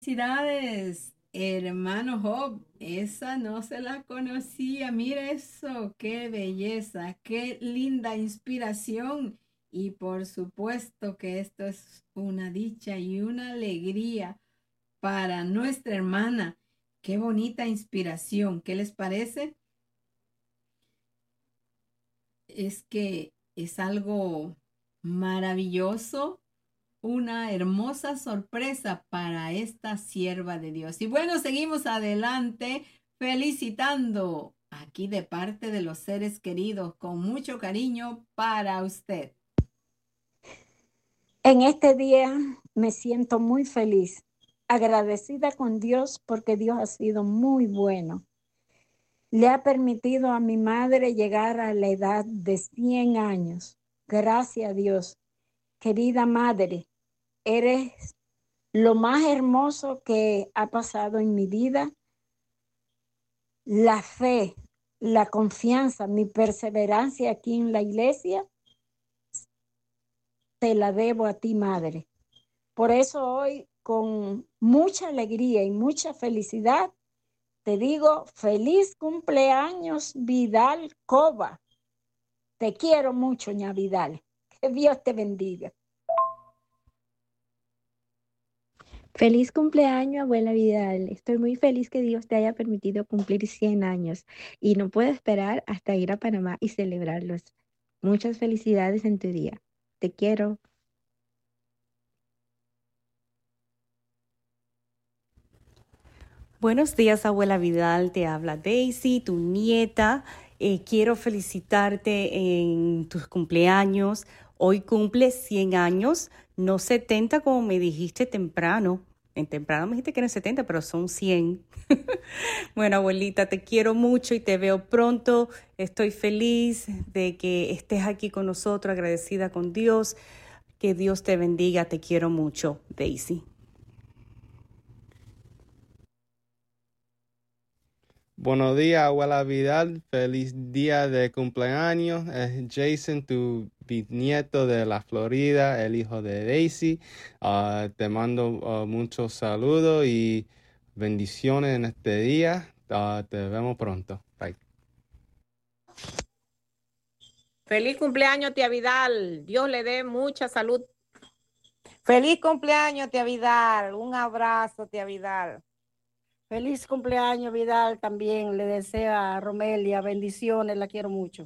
Felicidades, hermano Job. Esa no se la conocía. Mira eso, qué belleza, qué linda inspiración. Y por supuesto que esto es una dicha y una alegría para nuestra hermana. Qué bonita inspiración. ¿Qué les parece? Es que es algo maravilloso, una hermosa sorpresa para esta sierva de Dios. Y bueno, seguimos adelante felicitando aquí de parte de los seres queridos con mucho cariño para usted. En este día me siento muy feliz, agradecida con Dios porque Dios ha sido muy bueno. Le ha permitido a mi madre llegar a la edad de 100 años. Gracias a Dios. Querida madre, eres lo más hermoso que ha pasado en mi vida. La fe, la confianza, mi perseverancia aquí en la iglesia, te la debo a ti, madre. Por eso hoy, con mucha alegría y mucha felicidad, te digo, feliz cumpleaños, Vidal Cova. Te quiero mucho, ña Vidal. Que Dios te bendiga. Feliz cumpleaños, abuela Vidal. Estoy muy feliz que Dios te haya permitido cumplir 100 años y no puedo esperar hasta ir a Panamá y celebrarlos. Muchas felicidades en tu día. Te quiero. Buenos días, abuela Vidal. Te habla Daisy, tu nieta. Quiero felicitarte en tus cumpleaños. Hoy cumples 100 años, no 70 como me dijiste temprano. En temprano me dijiste que eran 70, pero son 100. Bueno, abuelita, te quiero mucho y te veo pronto. Estoy feliz de que estés aquí con nosotros, agradecida con Dios. Que Dios te bendiga. Te quiero mucho, Daisy. Buenos días, abuela Vidal. Feliz día de cumpleaños. Es Jason, tu bisnieto de la Florida, el hijo de Daisy. Te mando muchos saludos y bendiciones en este día. Te vemos pronto. Bye. Feliz cumpleaños, tía Vidal. Dios le dé mucha salud. Feliz cumpleaños, tía Vidal. Un abrazo, tía Vidal. Feliz cumpleaños, Vidal, también le deseo a Romelia bendiciones, la quiero mucho.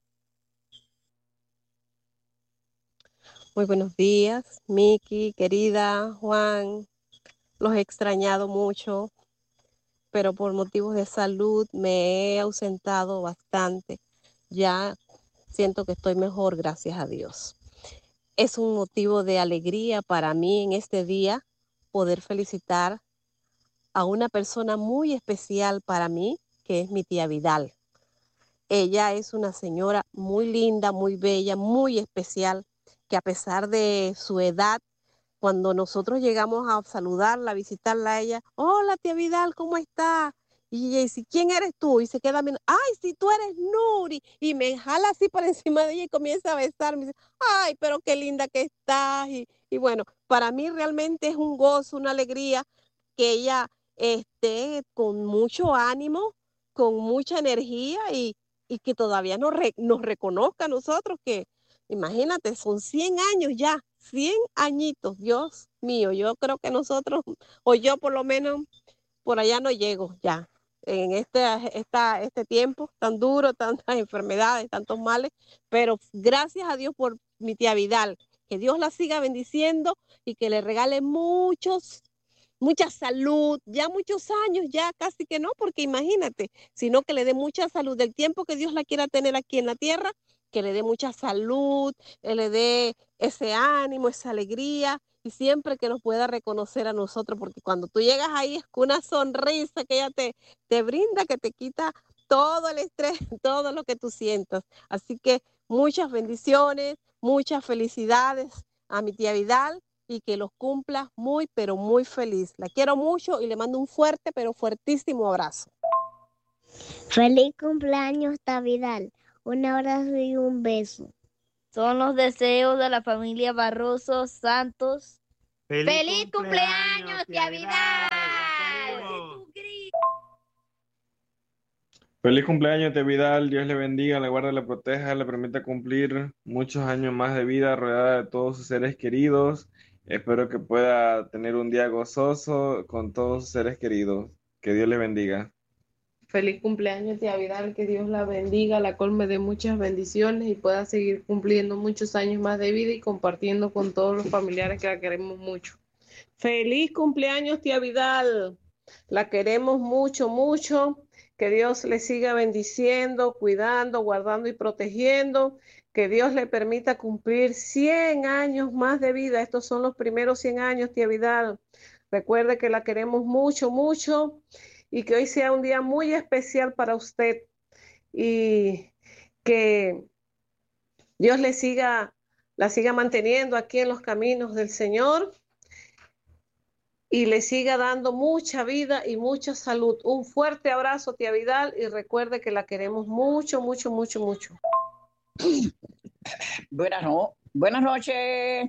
Muy buenos días, Miki, querida, Juan. Los he extrañado mucho, pero por motivos de salud me he ausentado bastante. Ya siento que estoy mejor, gracias a Dios. Es un motivo de alegría para mí en este día poder felicitar a una persona muy especial para mí, que es mi tía Vidal. Ella es una señora muy linda, muy bella, muy especial, que a pesar de su edad, cuando nosotros llegamos a saludarla, a visitarla a ella, hola tía Vidal, ¿cómo está? Y ella dice, ¿quién eres tú? Y se queda mirando, ay, si tú eres Nuri. Y me jala así por encima de ella y comienza a besarme. Y dice, ay, pero qué linda que estás. Y bueno, para mí realmente es un gozo, una alegría que ella esté con mucho ánimo, con mucha energía y que todavía nos reconozca a nosotros que, imagínate, son 100 años ya, 100 añitos, Dios mío, yo creo que nosotros, o yo por lo menos, por allá no llego ya, en este tiempo tan duro, tantas enfermedades, tantos males, pero gracias a Dios por mi tía Vidal, que Dios la siga bendiciendo y que le regale mucha salud, ya muchos años, ya casi que no, porque imagínate, sino que le dé mucha salud del tiempo que Dios la quiera tener aquí en la tierra, que le dé mucha salud, que le dé ese ánimo, esa alegría y siempre que nos pueda reconocer a nosotros, porque cuando tú llegas ahí es con una sonrisa que ella te brinda, que te quita todo el estrés, todo lo que tú sientas. Así que muchas bendiciones, muchas felicidades a mi tía Vidal y que los cumpla muy, pero muy feliz. La quiero mucho y le mando un fuerte, pero fuertísimo abrazo. Feliz cumpleaños, Vidal. Un abrazo y un beso. Son los deseos de la familia Barroso Santos ¡Feliz cumpleaños, tía Vidal! Feliz cumpleaños, tía Vidal. Dios le bendiga, le guarde, le proteja, le permita cumplir muchos años más de vida rodeada de todos sus seres queridos. Espero que pueda tener un día gozoso con todos sus seres queridos. Que Dios le bendiga. Feliz cumpleaños, tía Vidal, que Dios la bendiga, la colme de muchas bendiciones y pueda seguir cumpliendo muchos años más de vida y compartiendo con todos los familiares que la queremos mucho. Feliz cumpleaños, tía Vidal, la queremos mucho, mucho, que Dios le siga bendiciendo, cuidando, guardando y protegiendo, que Dios le permita cumplir 100 años más de vida. Estos son los primeros 100 años, tía Vidal. Recuerde que la queremos mucho, mucho, y que hoy sea un día muy especial para usted y que Dios la siga manteniendo aquí en los caminos del Señor y le siga dando mucha vida y mucha salud. Un fuerte abrazo, tía Vidal, y recuerde que la queremos mucho, mucho, mucho, mucho. Buenas noches.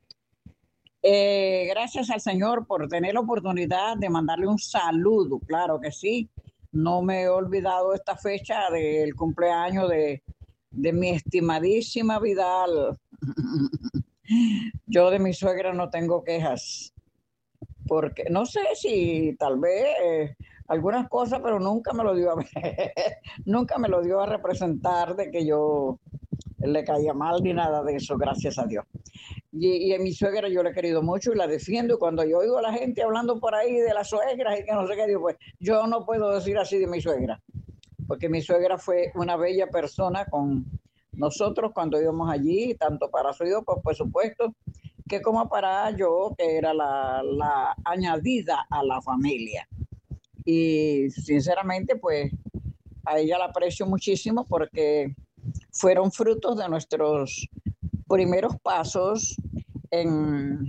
Gracias al Señor por tener la oportunidad de mandarle un saludo, claro que sí. No me he olvidado esta fecha del cumpleaños de mi estimadísima Vidal. Yo de mi suegra no tengo quejas, porque no sé si tal vez algunas cosas, pero nunca me lo dio a ver, nunca me lo dio a representar de que yo le caía mal ni nada de eso, gracias a Dios. Y a mi suegra yo la he querido mucho y la defiendo. Y cuando yo oigo a la gente hablando por ahí de las suegras y que no sé qué, digo, pues yo no puedo decir así de mi suegra, porque mi suegra fue una bella persona con nosotros cuando íbamos allí, tanto para su hijo, pues, por supuesto, que como para yo, que era la añadida a la familia. Y sinceramente, pues a ella la aprecio muchísimo porque fueron frutos de nuestros primeros pasos en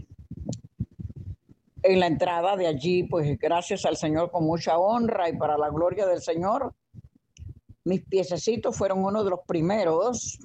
la entrada de allí, pues gracias al Señor con mucha honra y para la gloria del Señor. Mis piececitos fueron los primeros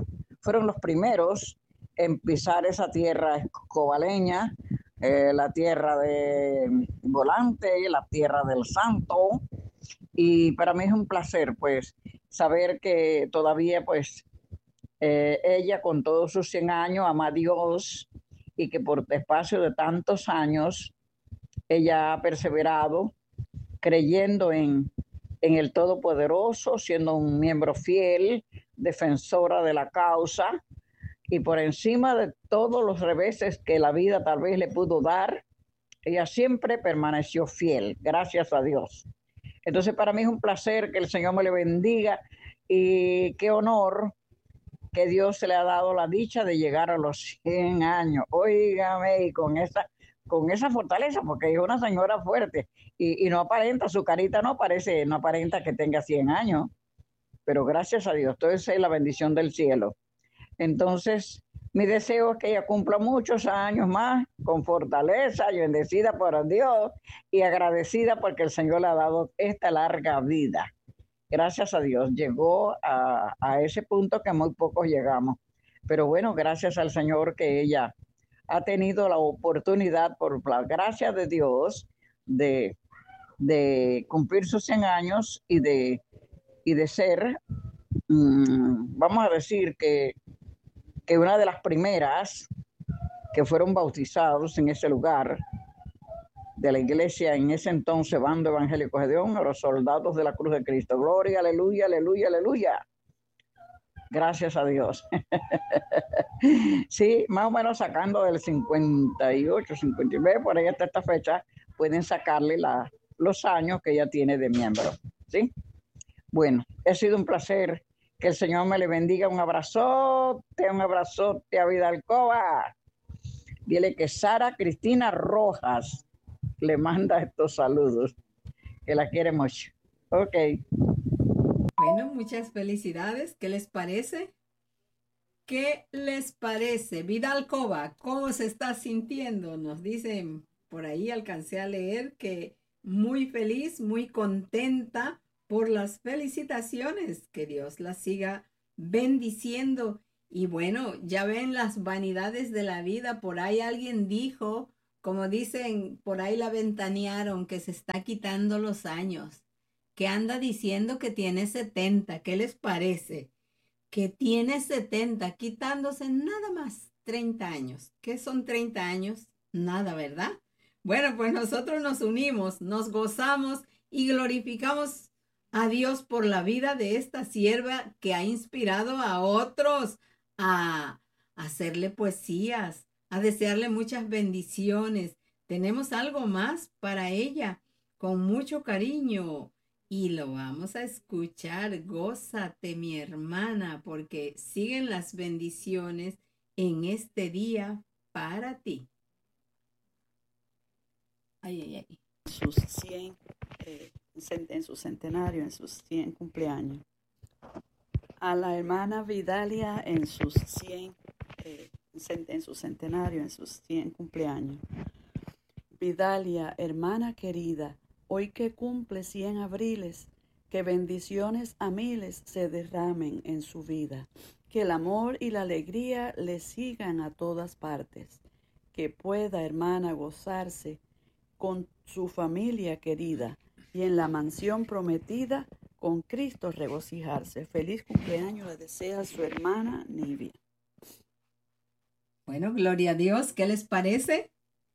en pisar esa tierra escobaleña, la tierra de Volante, la tierra del Santo, y para mí es un placer pues saber que todavía pues ella con todos sus 100 años ama a Dios y que por espacio de tantos años ella ha perseverado creyendo en el Todopoderoso, siendo un miembro fiel, defensora de la causa y por encima de todos los reveses que la vida tal vez le pudo dar, ella siempre permaneció fiel, gracias a Dios. Entonces para mí es un placer que el Señor me le bendiga y qué honor que Dios se le ha dado la dicha de llegar a los 100 años. Óigame, y con esa fortaleza, porque es una señora fuerte y no aparenta, su carita no aparenta que tenga 100 años, pero gracias a Dios, todo eso es la bendición del cielo. Entonces, mi deseo es que ella cumpla muchos años más con fortaleza y bendecida por Dios y agradecida porque el Señor le ha dado esta larga vida. Gracias a Dios, llegó a ese punto que muy pocos llegamos. Pero bueno, gracias al Señor que ella ha tenido la oportunidad, por la gracia de Dios, de cumplir sus 100 años y de ser, vamos a decir que una de las primeras que fueron bautizados en ese lugar de la iglesia en ese entonces, Bando Evangélico Gedeón, a los soldados de la cruz de Cristo. Gloria, aleluya, aleluya, aleluya. Gracias a Dios. Sí, más o menos sacando del 58, 59, por ahí hasta esta fecha, pueden sacarle los años que ella tiene de miembro. ¿Sí? Bueno, ha sido un placer. Que el Señor me le bendiga. Un abrazote a Vidal Cova. Dile que Sara Cristina Rojas le manda estos saludos, que la quiere mucho. Ok. Bueno, muchas felicidades. ¿Qué les parece? ¿Qué les parece? Vidal Cova, ¿cómo se está sintiendo? Nos dicen por ahí, alcancé a leer que muy feliz, muy contenta por las felicitaciones. Que Dios la siga bendiciendo. Y bueno, ya ven las vanidades de la vida. Por ahí alguien dijo, como dicen, por ahí la ventanearon, que se está quitando los años, que anda diciendo que tiene 70. ¿Qué les parece? Que tiene 70, quitándose nada más 30 años. ¿Qué son 30 años? Nada, ¿verdad? Bueno, pues nosotros nos unimos, nos gozamos y glorificamos a Dios por la vida de esta sierva que ha inspirado a otros a hacerle poesías, a desearle muchas bendiciones. Tenemos algo más para ella con mucho cariño y lo vamos a escuchar. Gózate, mi hermana, porque siguen las bendiciones en este día para ti. Ay, ay, ay. Sus 100, en su centenario, en sus 100 cumpleaños. A la hermana Vidalia en sus 100, en su centenario, en sus 100 cumpleaños. Vidalia, hermana querida, hoy que cumple 100 abriles, que bendiciones a miles se derramen en su vida, que el amor y la alegría le sigan a todas partes, que pueda, hermana, gozarse con su familia querida y en la mansión prometida con Cristo regocijarse. Feliz cumpleaños le desea su hermana Nivia. Bueno, gloria a Dios. ¿Qué les parece?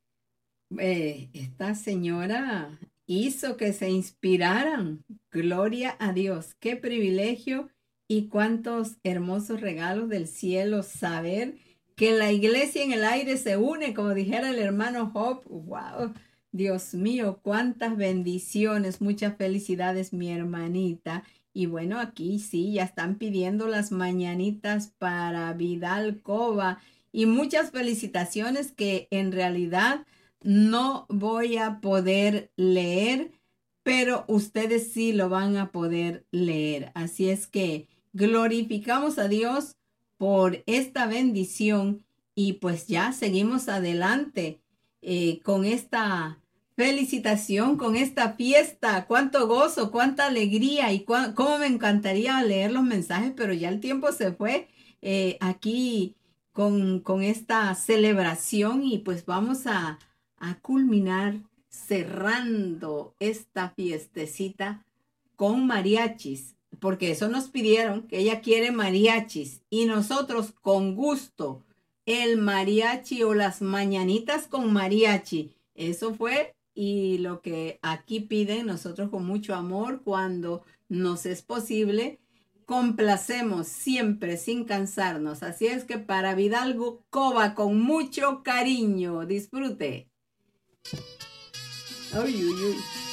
Esta señora hizo que se inspiraran. Gloria a Dios. Qué privilegio y cuántos hermosos regalos del cielo saber que la iglesia en el aire se une, como dijera el hermano Job. ¡Wow! Dios mío, cuántas bendiciones, muchas felicidades, mi hermanita. Y bueno, aquí sí, ya están pidiendo las mañanitas para Vidal Cova y muchas felicitaciones que en realidad no voy a poder leer, pero ustedes sí lo van a poder leer. Así es que glorificamos a Dios por esta bendición y pues ya seguimos adelante. Con esta felicitación, con esta fiesta, cuánto gozo, cuánta alegría y cómo me encantaría leer los mensajes, pero ya el tiempo se fue aquí con esta celebración y pues vamos a culminar cerrando esta fiestecita con mariachis, porque eso nos pidieron, que ella quiere mariachis y nosotros con gusto el mariachi o las mañanitas con mariachi. Eso fue y lo que aquí piden nosotros con mucho amor cuando nos es posible. Complacemos siempre sin cansarnos. Así es que para Vidal Cova con mucho cariño. Disfrute. Uy, uy, uy.